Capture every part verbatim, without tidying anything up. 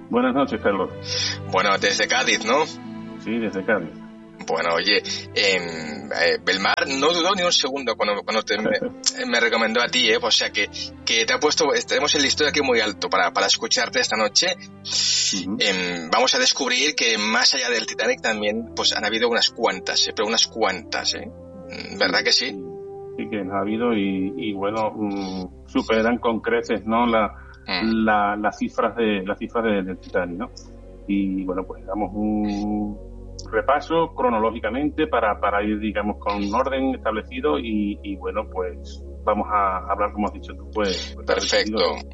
Buenas noches, Carlos. Bueno, desde Cádiz, ¿no? Sí, desde Cádiz. Bueno, oye, eh, eh, Belmar no dudó ni un segundo cuando, cuando te, me, me recomendó a ti, ¿eh? O sea que, que te ha puesto, tenemos el listón aquí muy alto para, para escucharte esta noche. Uh-huh. Eh, vamos a descubrir que más allá del Titanic también pues han habido unas cuantas, ¿eh? Pero unas cuantas, ¿eh? ¿Verdad que sí? Sí, que ha habido y, y bueno, mmm, superan con creces, ¿no? La, mm. la, las cifras de las cifras de, del Titanic, ¿no? Y bueno, pues damos un repaso cronológicamente para, para ir, digamos, con un orden establecido y, y bueno, pues vamos a hablar, como has dicho tú, pues... Perfecto.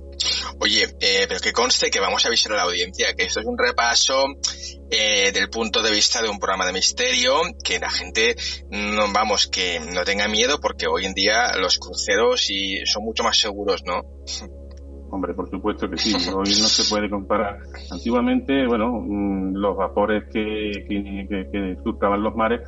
Oye, eh, pero que conste que vamos a avisar a la audiencia que esto es un repaso eh, del punto de vista de un programa de misterio, que la gente, no vamos, que no tenga miedo porque hoy en día los cruceros y son mucho más seguros, ¿no? Hombre, por supuesto que sí. Hoy no se puede comparar. Antiguamente, bueno, los vapores que, que, que, que surcaban los mares,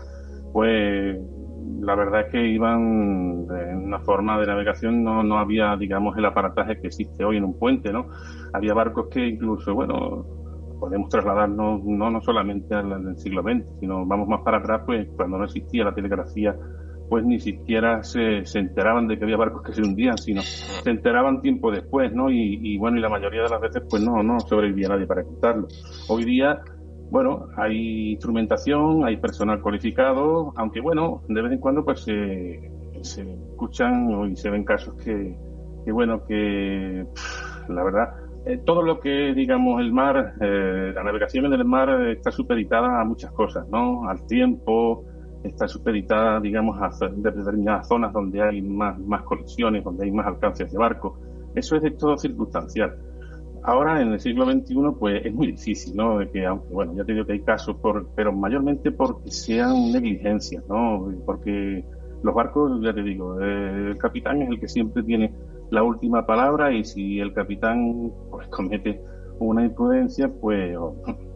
pues la verdad es que iban en una forma de navegación, no, no había, digamos, el aparataje que existe hoy en un puente, ¿no? Había barcos que incluso, bueno, podemos trasladarnos no, no solamente al siglo veinte, sino vamos más para atrás, pues cuando no existía la telegrafía, pues ni siquiera se, se enteraban de que había barcos que se hundían, sino se enteraban tiempo después, ¿no? Y, y bueno, y la mayoría de las veces, pues no, no sobrevivía nadie para contarlo. Hoy día, bueno, hay instrumentación, hay personal cualificado, aunque bueno, de vez en cuando, pues se, se escuchan y se ven casos que, que bueno, que pff, la verdad, eh, todo lo que, digamos, el mar, eh, la navegación en el mar está supeditada a muchas cosas, ¿no? Al tiempo, está supeditada, digamos, a determinadas zonas donde hay más, más colisiones, donde hay más alcances de barco. Eso es de todo circunstancial. Ahora, en el siglo veintiuno, pues es muy difícil, ¿no? De que, aunque, bueno, ya te digo que hay casos, por, pero mayormente porque sean negligencias, ¿no? Porque los barcos, ya te digo, eh, el capitán es el que siempre tiene la última palabra y si el capitán, pues, comete una imprudencia, pues oh,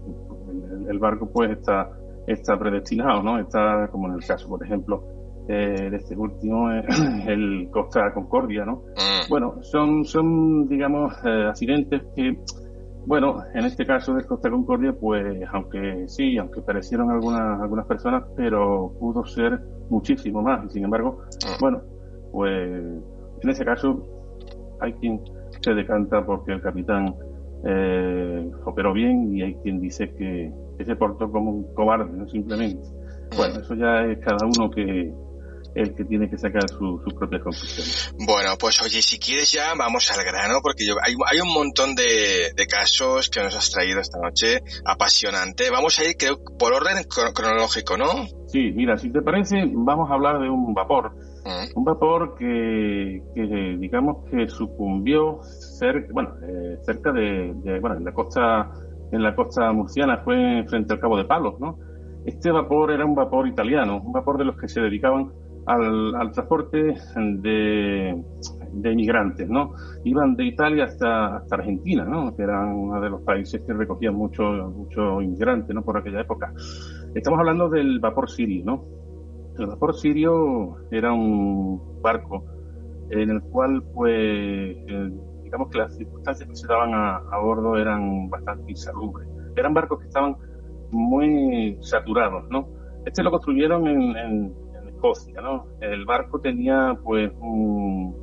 el, el barco, pues, está... está predestinado, ¿no? Está como en el caso, por ejemplo, eh, de este último, eh, el Costa Concordia, ¿no? Bueno, son, son digamos, eh, accidentes que, bueno, en este caso del Costa Concordia, pues, aunque sí, aunque perecieron algunas, algunas personas, pero pudo ser muchísimo más. Y sin embargo, bueno, pues, en ese caso, hay quien se decanta porque el capitán eh, operó bien y hay quien dice que que se portó como un cobarde, no simplemente. Bueno, eso ya es cada uno que el que tiene que sacar su, sus propias conclusiones. Bueno, pues oye, si quieres ya vamos al grano, porque yo, hay, hay un montón de, de casos que nos has traído esta noche, apasionante. Vamos a ir, creo, por orden cronológico, ¿no? Sí, mira, si te parece, vamos a hablar de un vapor. Mm. Un vapor que, que, digamos, que sucumbió cerca, bueno, eh, cerca de, de, bueno, en la costa... en la costa murciana, fue frente al Cabo de Palos, ¿no? Este vapor era un vapor italiano, un vapor de los que se dedicaban al, al transporte de, de inmigrantes, ¿no? Iban de Italia hasta, hasta Argentina, ¿no? Que era uno de los países que recogían mucho, mucho inmigrante, ¿no? Por aquella época. Estamos hablando del vapor Sirio, ¿no? El vapor Sirio era un barco en el cual, pues, el, digamos que las circunstancias que se daban a, a bordo eran bastante insalubres. Eran barcos que estaban muy saturados, ¿no? Este lo construyeron en, en, en Escocia, ¿no? El barco tenía, pues, un,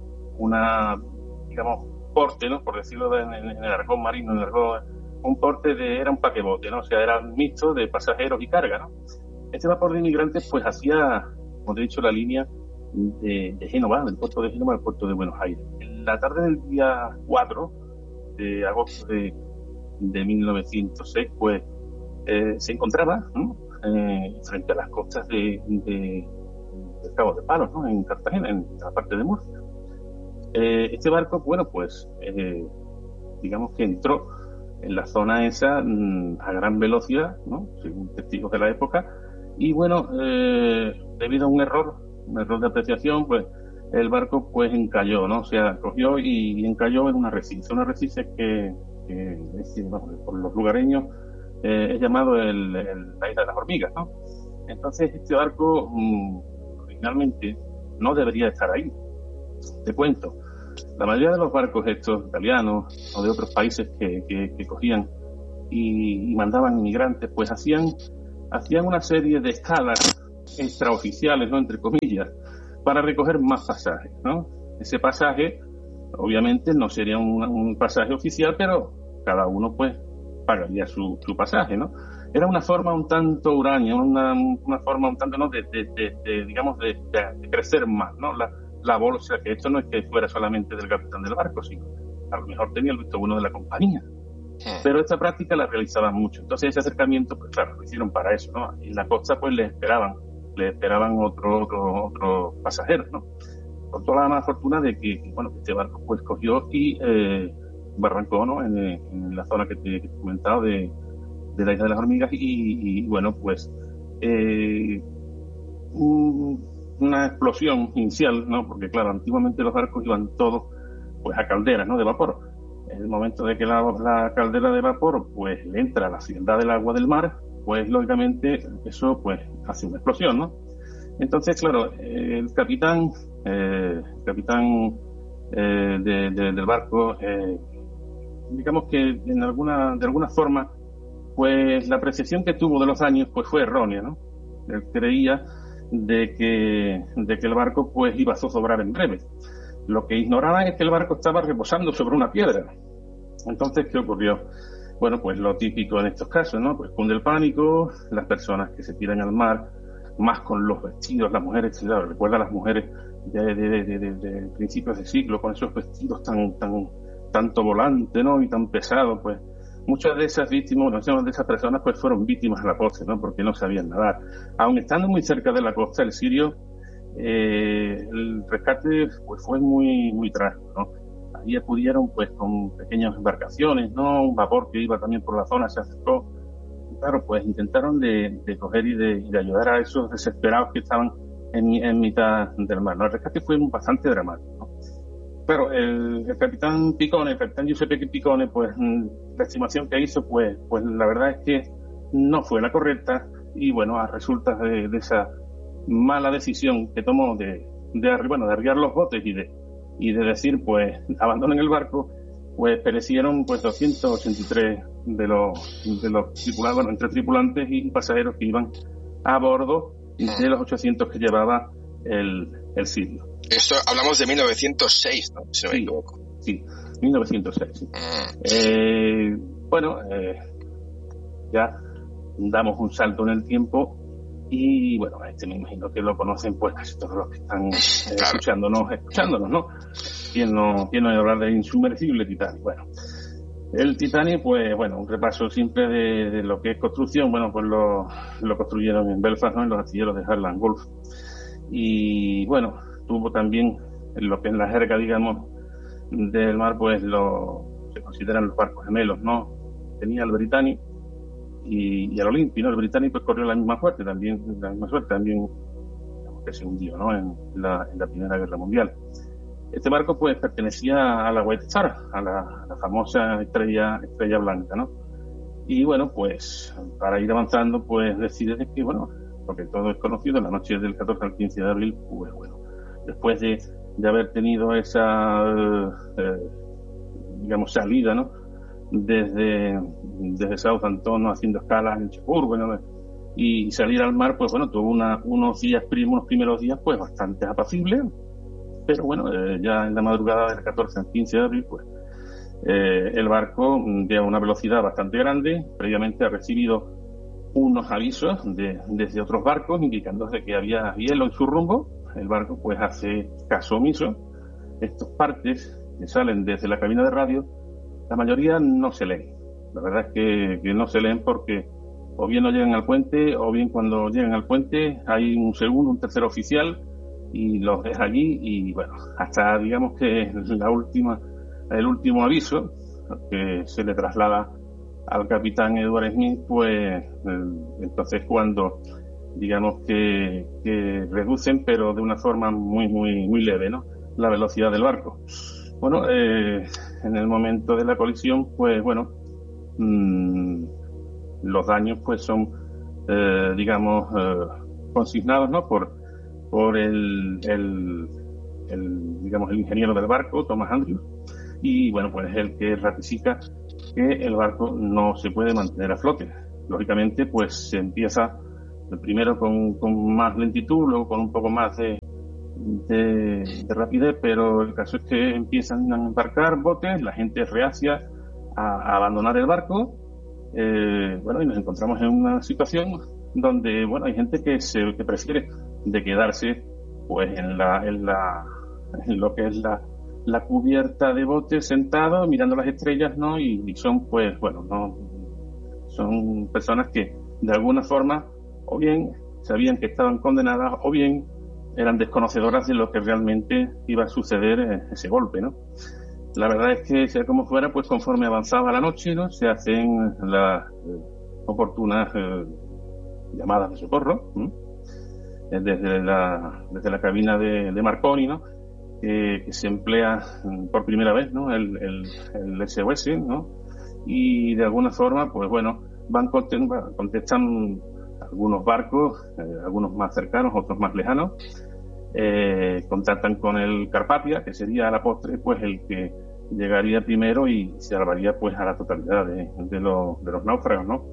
una, digamos, porte, ¿no? Por decirlo en, en, en el argot marino, en el argot, un porte de, era un paquebote, ¿no? O sea, era un mixto de pasajeros y carga, ¿no? Este vapor de inmigrantes, pues, hacía, como te he dicho, la línea de, de Génova, del puerto de Génova al puerto de Buenos Aires. La tarde del día cuatro de agosto de, de mil novecientos seis, pues eh, se encontraba, ¿no? eh, frente a las costas de, de, del Cabo de Palos, ¿no? En Cartagena, en la parte de Murcia. Eh, este barco, bueno, pues eh, digamos que entró en la zona esa mmm, a gran velocidad, ¿no? Según testigos de la época, y bueno, eh, debido a un error, un error de apreciación, pues el barco pues encalló, ¿no? O sea, cogió y encalló en un arrecife, un arrecife que, que es, bueno, por los lugareños eh, es llamado el, el, la isla de las hormigas, ¿no? Entonces este barco mmm, originalmente no debería estar ahí. Te cuento, la mayoría de los barcos estos italianos o de otros países que, que, que cogían y, y mandaban inmigrantes, pues hacían, hacían una serie de escalas extraoficiales, ¿no?, entre comillas, para recoger más pasajes, ¿no? Ese pasaje, obviamente, no sería un, un pasaje oficial, pero cada uno, pues, pagaría su, su pasaje, ¿no? Era una forma un tanto huraña, una, una forma un tanto, ¿no?, de, de, de, de digamos, de, de, de crecer más, ¿no? La, la bolsa, que esto no es que fuera solamente del capitán del barco, sino a lo mejor tenía el visto bueno de la compañía. Pero esta práctica la realizaban mucho. Entonces ese acercamiento, pues claro, lo hicieron para eso, ¿no? Y en la costa, pues les esperaban, les esperaban otros otro, otro pasajeros, ¿no? Con toda la mala fortuna de que, bueno, este barco pues cogió y eh, barrancó, ¿no?, en, en la zona que te, que te he comentado de, de la Isla de las Hormigas y, y bueno, pues eh, un, una explosión inicial, ¿no? Porque claro, antiguamente los barcos iban todos pues a calderas, ¿no?, de vapor. En el momento de que la, la caldera de vapor pues le entra a la frialdad del agua del mar, pues lógicamente eso pues hace una explosión, ¿no? Entonces, claro, eh, el capitán, eh, el capitán eh, de, de, del barco, eh, digamos que en alguna, de alguna forma, pues la apreciación que tuvo de los daños pues fue errónea, ¿no? Él creía de que, de que el barco pues iba a zozobrar en breve. Lo que ignoraban es que el barco estaba reposando sobre una piedra. Entonces, ¿qué ocurrió? Bueno, pues lo típico en estos casos, ¿no? Pues cunde el pánico, las personas que se tiran al mar, más con los vestidos, las mujeres, claro, recuerda a las mujeres de, de, de, de, de principios de siglo, con esos vestidos tan, tan, tanto volante, ¿no?, y tan pesados, pues muchas de esas víctimas, muchas de esas personas, pues fueron víctimas a la postre, ¿no?, porque no sabían nadar. Aun estando muy cerca de la costa, el Sirio, eh, el rescate pues fue muy, muy trágico, ¿no? Ahí acudieron pues con pequeñas embarcaciones, ¿no? Un vapor que iba también por la zona se acercó. Claro, pues intentaron de, de coger y de, y de ayudar a esos desesperados que estaban en, en mitad del mar, ¿no? El rescate fue bastante dramático, ¿no? Pero el, el capitán Picone, el capitán Giuseppe Picone, pues la estimación que hizo, pues, pues la verdad es que no fue la correcta y bueno, a resultas de, de esa mala decisión que tomó de, de, bueno, de arriar los botes y de, y de decir, pues, abandonen el barco, pues perecieron pues doscientos ochenta y tres de los, de los tripulados, bueno, entre tripulantes y pasajeros que iban a bordo de los ochocientos que llevaba el, el Sirio. Esto hablamos de mil novecientos seis, ¿no? Si no me sí, equivoco. Sí, mil novecientos seis. Sí. Mm. Eh, bueno, eh, ya damos un salto en el tiempo y bueno, este me imagino que lo conocen pues casi todos los que están eh, claro. escuchándonos, escuchándonos, ¿no? ¿Quién no, quién no hay hablar del insumersible Titanic? Bueno, el Titanic, pues bueno, un repaso simple de, de lo que es construcción. Bueno, pues lo, lo construyeron en Belfast, ¿no?, en los astilleros de Harland Wolff. Y bueno, tuvo también en lo que es la jerga, digamos, del mar, pues lo se consideran los barcos gemelos, ¿no? Tenía el Britannic y, y el Olympic, ¿no? El Britannic pues corrió la misma suerte, también, la misma suerte, también, digamos, que se hundió, ¿no?, en la, en la Primera Guerra Mundial. Este barco pues pertenecía a la White Star, a la, a la famosa estrella, estrella blanca, ¿no? Y bueno, pues para ir avanzando, pues decide que, bueno, porque todo es conocido, la noche del catorce al quince de abril, pues bueno, después de, de haber tenido esa, eh, digamos, salida, ¿no?, desde, desde Southampton, ¿no?, haciendo escalas en Cherbourg, ¿no?, y salir al mar, pues bueno, tuvo una, unos días, unos primeros días, pues bastante apacibles, pero bueno, eh, ya en la madrugada del catorce al quince de abril, pues eh, el barco de una velocidad bastante grande, previamente ha recibido unos avisos de, desde otros barcos indicando que había hielo en su rumbo. El barco pues hace caso omiso. Estos partes que salen desde la cabina de radio, la mayoría no se leen. La verdad es que, que no se leen porque o bien no llegan al puente, o bien cuando llegan al puente hay un segundo, un tercer oficial y los deja allí y bueno, hasta digamos que la última, el último aviso que se le traslada al capitán Edward Smith, pues entonces cuando digamos que, que reducen, pero de una forma muy muy muy leve, ¿no?, la velocidad del barco. Bueno, eh, en el momento de la colisión, pues bueno, mmm, los daños pues son eh, digamos eh, consignados, ¿no?, por por el, el, el digamos el ingeniero del barco, Thomas Andrews, y bueno, pues es el que ratifica que el barco no se puede mantener a flote. Lógicamente, pues se empieza primero con, con más lentitud, luego con un poco más de, de, de rapidez, pero el caso es que empiezan a embarcar botes, la gente es reacia a, a abandonar el barco, eh, bueno, y nos encontramos en una situación donde, bueno, hay gente que se que prefiere de quedarse, pues, en la, en la, en lo que es la, la cubierta de botes, sentado, mirando las estrellas, ¿no? Y, y son, pues, bueno, no, son personas que, de alguna forma, o bien sabían que estaban condenadas, o bien eran desconocedoras de lo que realmente iba a suceder ese golpe, ¿no? La verdad es que, sea como fuera, pues conforme avanzaba la noche, ¿no? Se hacen las eh, oportunas eh, llamadas de socorro, ¿no? desde la desde la cabina de, de Marconi, ¿no? Que, que se emplea por primera vez, ¿no? El, el, el S O S, ¿no? Y de alguna forma, pues bueno, van contestan, contestan algunos barcos, eh, algunos más cercanos, otros más lejanos, eh, contactan con el Carpathia, que sería a la postre pues el que llegaría primero y salvaría pues a la totalidad de, de, los, de los náufragos, ¿no?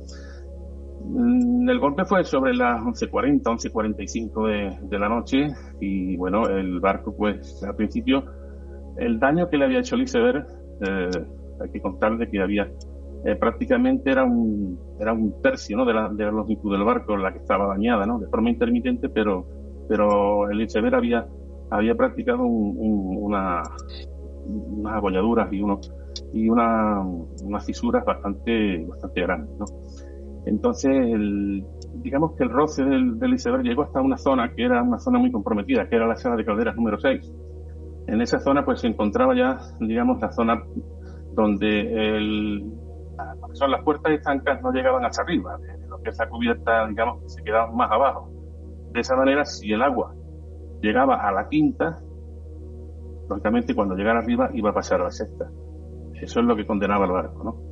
El golpe fue sobre las once cuarenta, once cuarenta y cinco de, de la noche y bueno, el barco pues al principio el daño que le había hecho el iceberg, eh, hay que contarle que había eh, prácticamente era un era un tercio, ¿no? de, la, de la longitud del barco la que estaba dañada, ¿no? De forma intermitente, pero pero el iceberg había había practicado un, un, una unas abolladuras y unos y una, unas fisuras bastante bastante grandes, ¿no? Entonces, el, digamos que el roce del, del iceberg llegó hasta una zona que era una zona muy comprometida, que era la sala de calderas número seis. En esa zona pues se encontraba ya, digamos, la zona donde el, son las puertas estancas no llegaban hasta arriba, de lo que es la cubierta, digamos, que se quedaban más abajo. De esa manera, si el agua llegaba a la quinta, lógicamente cuando llegara arriba iba a pasar a la sexta. Eso es lo que condenaba el barco, ¿no?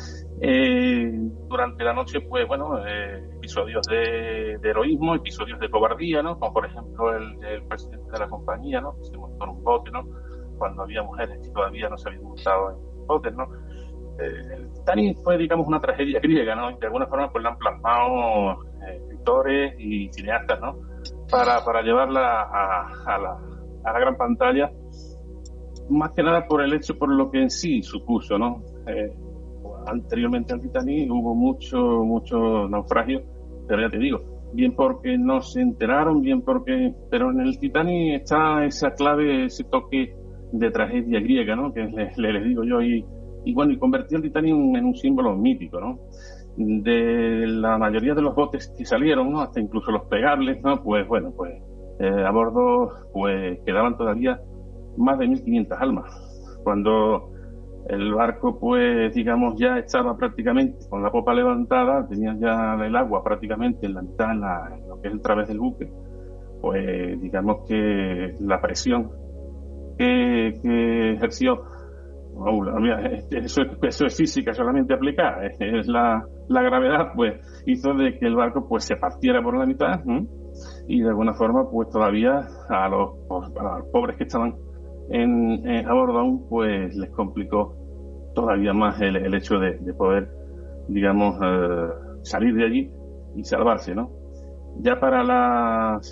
Eh, durante la noche, pues bueno, eh, episodios de, de heroísmo, episodios de cobardía, ¿no? Como por ejemplo el, el presidente de la compañía, ¿no? Que se montó en un bote, ¿no? Cuando había mujeres que todavía no se habían montado en botes, ¿no? Eh, el Titanic fue, digamos, una tragedia griega, ¿no? Y de alguna forma pues la han plasmado eh, escritores y cineastas, ¿no? Para, para llevarla a, a, la, a la gran pantalla, más que nada por el hecho, por lo que en sí supuso, ¿no? Eh, Anteriormente al Titanic hubo mucho, mucho naufragio, pero ya te digo, bien porque no se enteraron, bien porque... Pero en el Titanic está esa clave, ese toque de tragedia griega, ¿no? Que les, les digo yo, y, y bueno, y convirtió el Titanic en un símbolo mítico, ¿no? De la mayoría de los botes que salieron, ¿no? Hasta incluso los pegables, ¿no? Pues bueno, pues eh, a bordo pues quedaban todavía más de mil quinientas almas. Cuando el barco, pues, digamos, ya estaba prácticamente con la popa levantada, tenía ya el agua prácticamente en la mitad, en, la, en lo que es el través del buque, pues, digamos que la presión que, que ejerció, oh, eso, eso es física solamente aplicada, es la, la gravedad, pues, hizo de que el barco, pues, se partiera por la mitad, ¿eh? Y de alguna forma, pues, todavía a los, a los pobres que estaban En, en, a bordo aún, pues les complicó todavía más el, el hecho de, de poder, digamos, eh, salir de allí y salvarse, ¿no? Ya para las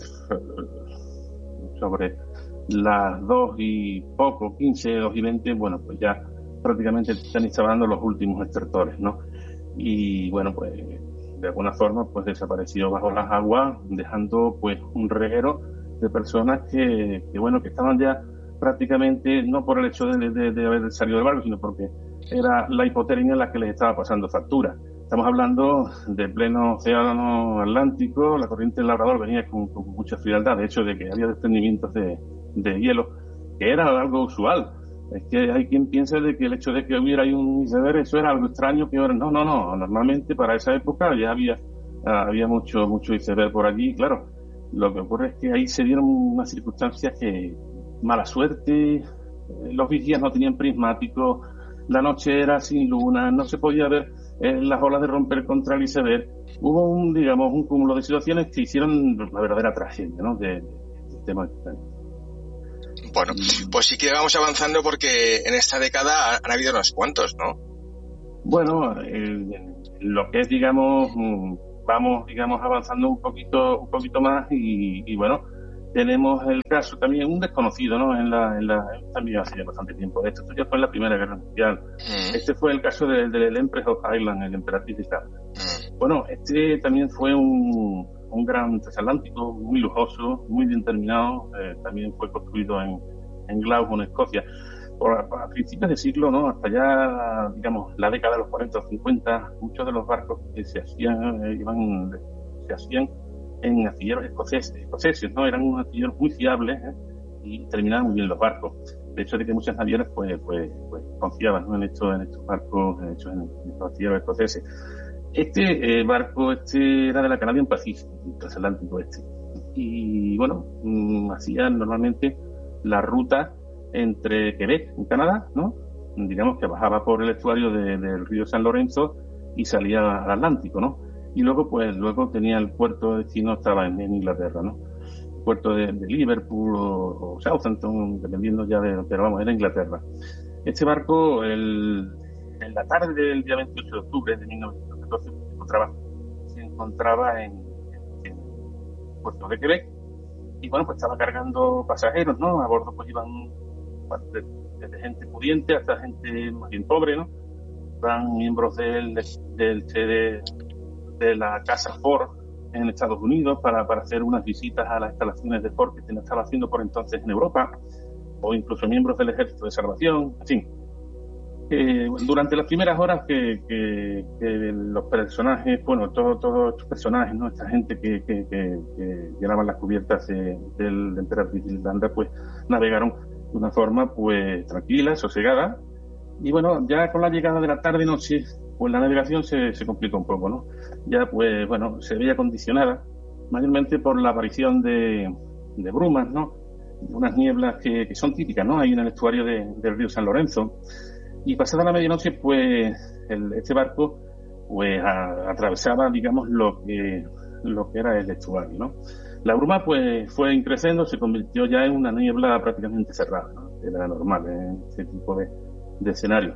sobre las dos y poco, quince, dos y veinte, bueno, pues ya prácticamente están instalando los últimos estertores, ¿no? Y bueno, pues de alguna forma pues desapareció bajo las aguas, dejando pues un reguero de personas que, que bueno, que estaban ya prácticamente, no por el hecho de, de, de haber salido del barco, sino porque era la hipotermia la que les estaba pasando factura. Estamos hablando de pleno océano Atlántico, la corriente del Labrador venía con, con mucha frialdad, de hecho de que había desprendimientos de, de hielo, que era algo usual. Es que hay quien piensa de que el hecho de que hubiera ahí un iceberg, eso era algo extraño, que ahora no, no, no, normalmente para esa época ya había, había mucho, mucho iceberg por allí, claro. Lo que ocurre es que ahí se dieron unas circunstancias que, mala suerte, los vigías no tenían prismáticos, la noche era sin luna, no se podía ver eh, las olas de romper contra el iceberg. Hubo un, digamos, un cúmulo de situaciones que hicieron la verdadera tragedia, ¿no? De, del tema del Titanic. Bueno, pues sí que vamos avanzando porque en esta década han habido unos cuantos, ¿no? Bueno, el, lo que es, digamos, vamos, digamos, avanzando un poquito, un poquito más y, y bueno, tenemos el caso también, un desconocido, ¿no? En la, en la, también hace ya bastante tiempo de esto, esto ya fue en la Primera Guerra Mundial. Mm. Este fue el caso del de, de Empress of Ireland, el emperatriz de Islandia. Mm. Bueno, este también fue un, un gran transatlántico, muy lujoso, muy bien terminado, eh, también fue construido en, en Glasgow, en Escocia. Por, a principios del siglo, ¿no? Hasta ya, digamos, la década de los cuarenta o cincuenta, muchos de los barcos que se hacían, eh, iban, se hacían en astilleros escoceses, escoceses, ¿no? Eran unos astilleros muy fiables, ¿eh? Y terminaban muy bien los barcos. De hecho, de que muchas navieras, pues, pues, pues confiaban, ¿no? En estos, en estos barcos, en estos, en estos astilleros escoceses. Este eh, barco, este era de la Canadian Pacific, el transatlántico este. Y, bueno, mmm, hacían normalmente la ruta entre Quebec, en Canadá, ¿no? Digamos que bajaba por el estuario de, del río San Lorenzo y salía al Atlántico, ¿no? Y luego, pues, luego tenía el puerto de destino, estaba en, en Inglaterra, ¿no? El puerto de, de Liverpool o, o Southampton, dependiendo ya de, pero vamos, era Inglaterra. Este barco, el, en la tarde del día veintiocho de octubre de mil novecientos catorce, se encontraba, se encontraba en, en, en el puerto de Quebec y, bueno, pues estaba cargando pasajeros, ¿no? A bordo, pues, iban desde de, de gente pudiente hasta gente más bien pobre, ¿no? Van miembros del, del, de, de la casa Ford en Estados Unidos para, para hacer unas visitas a las instalaciones de Ford que se estaba haciendo por entonces en Europa, o incluso miembros del Ejército de Salvación, en fin. Eh, durante las primeras horas que, que, que los personajes, bueno, todos todo estos personajes, ¿no? Esta gente que, que, que, que llenaban las cubiertas de, del de emperatriz de Irlanda, pues navegaron de una forma pues tranquila, sosegada, y bueno, ya con la llegada de la tarde y noche, pues la navegación se, se complicó un poco, ¿no? Ya pues, bueno, se veía condicionada mayormente por la aparición de, de brumas, ¿no? Unas nieblas que, que son típicas, ¿no? Ahí en el estuario de, del río San Lorenzo. Y pasada la medianoche, pues el, este barco pues a, atravesaba, digamos, lo que lo que era el estuario, ¿no? La bruma pues fue increciendo, se convirtió ya en una niebla prácticamente cerrada, ¿no? Era normal en este tipo de, de escenario.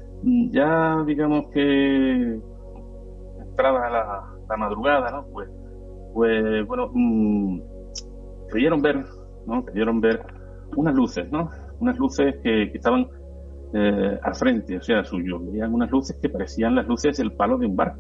Ya digamos que entrada la, la madrugada, ¿no? Pues, pues bueno, mmm, creyeron ver, ¿no? Creyeron ver unas luces, ¿no? Unas luces que, que estaban eh, al frente, o sea, suyo. Veían unas luces que parecían las luces del palo de un barco.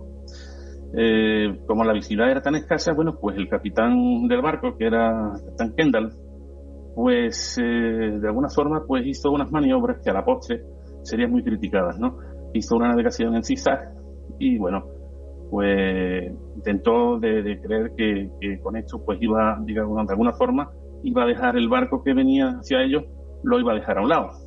Eh, como la visibilidad era tan escasa, bueno, pues el capitán del barco, que era el capitán Kendall, pues eh, de alguna forma pues hizo unas maniobras que a la postre serían muy criticadas, ¿no? Hizo una navegación en zigzag y bueno, pues intentó de, de creer que, que con esto pues iba, digamos, de alguna forma iba a dejar el barco que venía hacia ellos, lo iba a dejar a un lado.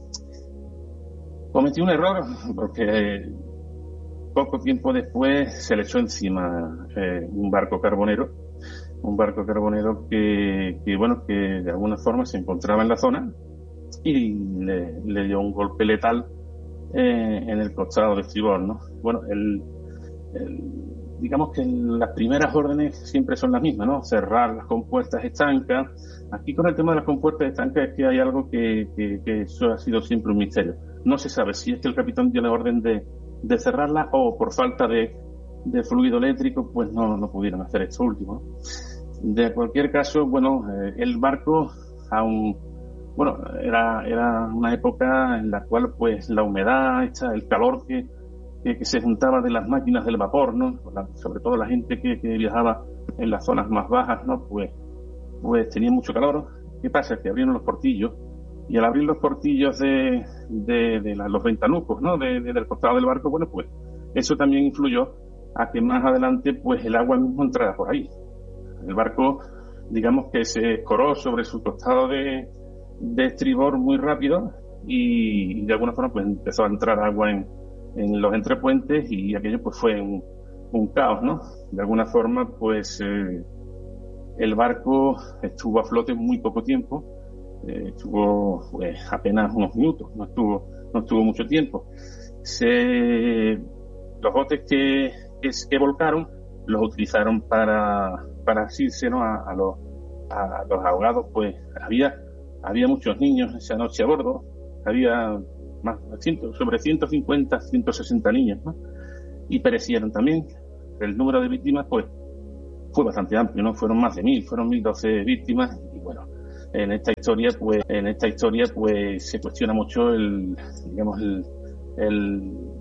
Cometió un error porque poco tiempo después se le echó encima eh, un barco carbonero, un barco carbonero que, que, bueno, que de alguna forma se encontraba en la zona y le, le dio un golpe letal eh, en el costado de estribor, ¿no? Bueno, el, el, digamos que las primeras órdenes siempre son las mismas, ¿no? Cerrar las compuertas estancas. Aquí con el tema de las compuertas estancas es que hay algo que, que, que eso ha sido siempre un misterio. No se sabe si es que el capitán dio la orden de de cerrarla o por falta de, de fluido eléctrico pues no, no pudieron hacer esto último. De cualquier caso, bueno, eh, el barco aún, bueno, era, era una época en la cual pues la humedad, esta, el calor que, que, que se juntaba de las máquinas del vapor, ¿no? La, sobre todo la gente que, que viajaba en las zonas más bajas, ¿no? Pues, pues tenía mucho calor. ¿Qué pasa? Que abrieron los portillos y al abrir los portillos de, de, de la, los ventanucos, ¿no? De, de, del costado del barco, bueno, pues eso también influyó a que más adelante, pues el agua mismo entrara por ahí. El barco, digamos que se escoró sobre su costado de, de estribor muy rápido y, y de alguna forma, pues empezó a entrar agua en, en los entrepuentes y aquello, pues fue un, un caos, ¿no? De alguna forma, pues eh, el barco estuvo a flote muy poco tiempo. Eh, estuvo pues, apenas unos minutos, no estuvo no estuvo mucho tiempo. Se, los botes que, que, que volcaron los utilizaron para para asirse, ¿no? a, a, los, a los ahogados. Pues había había muchos niños esa noche a bordo, había más ciento, sobre ciento cincuenta, ciento sesenta niños, ¿no? y perecieron también. El número de víctimas pues fue bastante amplio, ¿no? Fueron más de mil, fueron mil doce víctimas y bueno, en esta historia pues en esta historia pues se cuestiona mucho el digamos el, el